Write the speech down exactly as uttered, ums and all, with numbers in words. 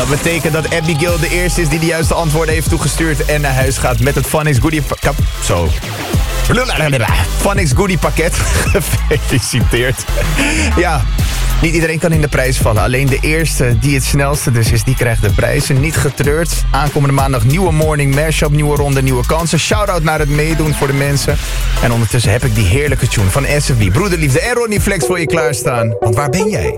Dat betekent dat Abigail de eerste is die de juiste antwoorden heeft toegestuurd en naar huis gaat met het Phonics Goodie... Pa- Zo... Phonics Goodie pakket. Gefeliciteerd. Ja, niet iedereen kan in de prijs vallen. Alleen de eerste die het snelste dus is, die krijgt de prijzen. Niet getreurd. Aankomende maandag nieuwe morning mashup, nieuwe ronde, nieuwe kansen. Shout-out naar het meedoen voor de mensen. En ondertussen heb ik die heerlijke tune van S F B, Broederliefde en Ronnie Flex voor je klaarstaan. Want waar ben jij?